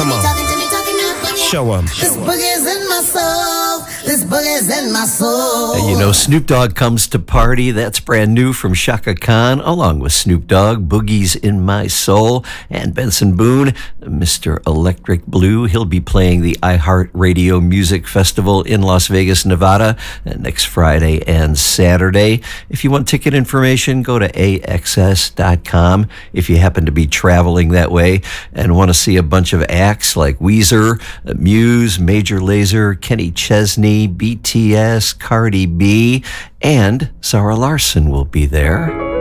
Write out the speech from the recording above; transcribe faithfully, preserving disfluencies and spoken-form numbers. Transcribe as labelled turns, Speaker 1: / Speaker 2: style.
Speaker 1: Come on. Show 'em.
Speaker 2: This boogie's in my soul. This boogie's in my soul.
Speaker 3: And you know, Snoop Dogg Comes to Party. That's brand new from Chaka Khan, along with Snoop Dogg, Boogie's in My Soul, and Benson Boone, Mister Electric Blue. He'll be playing the iHeartRadio Music Festival in Las Vegas, Nevada, next Friday and Saturday. If you want ticket information, go to A X S dot com if you happen to be traveling that way and want to see a bunch of acts like Weezer, Muse, Major Lazer, Kenny Chesney, B T S, Cardi B, and Zara Larsson will be there.